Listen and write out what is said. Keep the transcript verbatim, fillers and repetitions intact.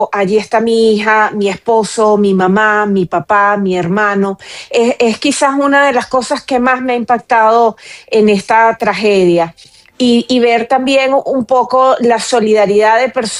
allí está mi hija, mi esposo, mi mamá, mi papá, mi hermano. Es, es quizás una de las cosas que más me ha impactado en esta tragedia. Y, y ver también un poco la solidaridad de personas